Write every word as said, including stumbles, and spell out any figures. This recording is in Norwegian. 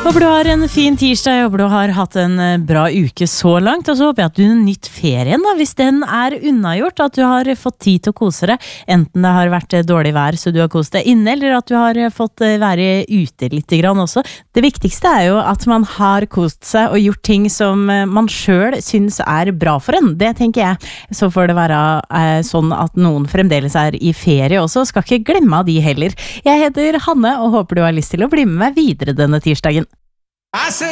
Håper du har en fin tirsdag, jeg håper du har hatt en bra uke så langt, og så håper jeg at du nytt ferien da, hvis den er unnagjort, at du har fått tid til å kose deg, enten det har vært dårlig vær så du har kost deg inne, eller at du har fått være ute litt grann også. Det viktigste er jo at man har kost seg og gjort ting som man selv synes er bra for en, det tenker jeg. Så får det være eh, sånn at noen fremdeles er i ferie også, skal ikke glemme av de heller. Jeg heter Hanne og håper du har lyst til å bli med meg videre denne tirsdagen.